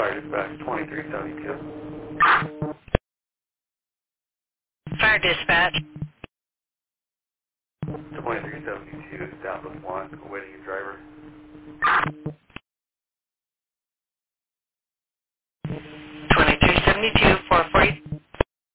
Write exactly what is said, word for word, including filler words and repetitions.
Fire dispatch twenty-three seventy-two. Fire dispatch. twenty-three seventy-two, Southwest one, awaiting your driver. twenty-three seventy-two.